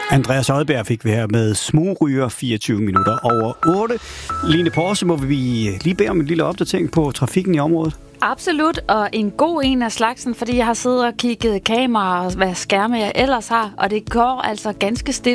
Andreas Odbjerg fik vi her med Smugryger 24 minutter over 8. Line Porse, må vi lige bede om en lille opdatering på trafikken i området? Absolut, og en god en af slagsen, fordi jeg har siddet og kigget kameraer og hvad skærme jeg ellers har, og det går altså ganske stille